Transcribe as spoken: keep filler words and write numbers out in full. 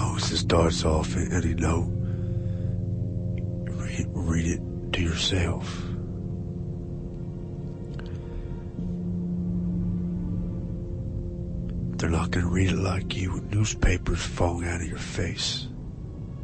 know, as it starts off any note, read, read it to yourself. They're not going to read it like you with newspapers falling out of your face.